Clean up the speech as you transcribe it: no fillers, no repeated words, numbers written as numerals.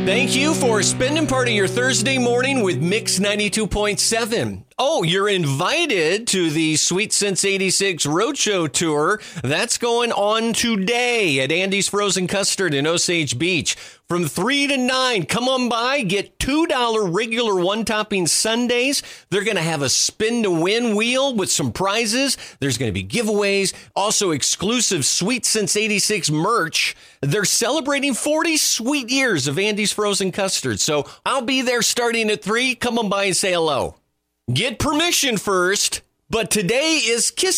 Thank you for spending part of your Thursday morning with Mix 92.7. Oh, you're invited to the Sweet Sense 86 Roadshow Tour. That's going on today at Andy's Frozen Custard in Osage Beach. From 3 to 9, come on by, get $2 regular one-topping sundaes. They're going to have a spin-to-win wheel with some prizes. There's going to be giveaways, also exclusive Sweet Sense 86 merch. They're celebrating 40 sweet years of Andy's Frozen Custard. So I'll be there starting at 3. Come on by and say hello. Get permission first, but today is Kiss